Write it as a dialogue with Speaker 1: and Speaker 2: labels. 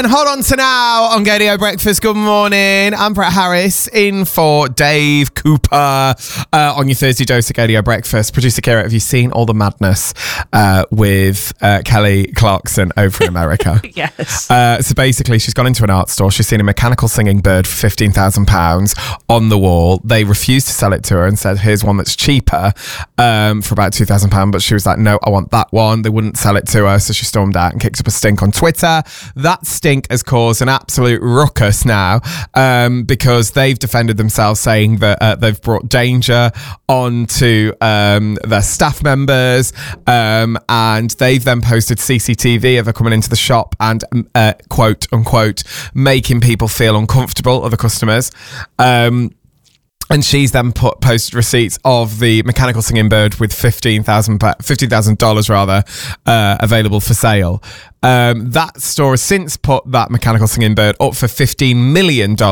Speaker 1: again. Hold on to now on Gadio Breakfast. Good morning. I'm Brett Harris in for Dave Cooper on your Thursday dose of Gadio Breakfast. Producer Kira, have you seen all the madness with Kelly Clarkson over in America?
Speaker 2: Yes.
Speaker 1: So basically, she's gone into an art store. She's seen a mechanical singing bird for £15,000 on the wall. They refused to sell it to her and said, here's one that's cheaper for about £2,000. But she was like, no, I want that one. They wouldn't sell it to her. So she stormed out and kicked up a stink on Twitter. That stink has caused an absolute ruckus now because they've defended themselves, saying that they've brought danger onto their staff members, and they've then posted CCTV of her coming into the shop and quote unquote making people feel uncomfortable, other customers. And she's then posted receipts of the mechanical singing bird with $15,000 available for sale. That store has since put that mechanical singing bird up for $15 million